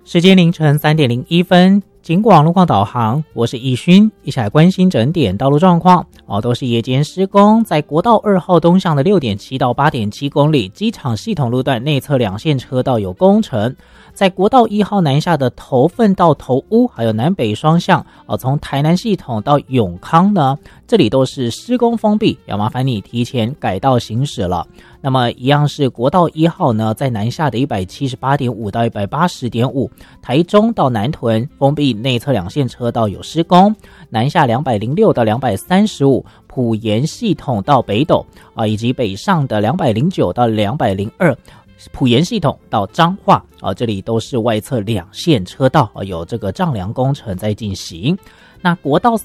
时间凌晨3:01，警广路况导航，我是易勋，一起来关心整点道路状况。都是夜间施工，在国道2号东向的6.7到8.7公里，机场系统路段内侧2线车道有工程。在国道1号南下的头份到头屋，还有南北双向，从台南系统到永康呢，这里都是施工封闭，要麻烦你提前改道行驶了。那么一样是国道1号呢，在南下的 178.5 到 180.5， 台中到南屯封闭内侧2线车道有施工，南下206到235，埔盐系统到北斗以及北上的209到202，埔盐系统到彰化这里都是外侧2线车道有这个丈量工程在进行。那国道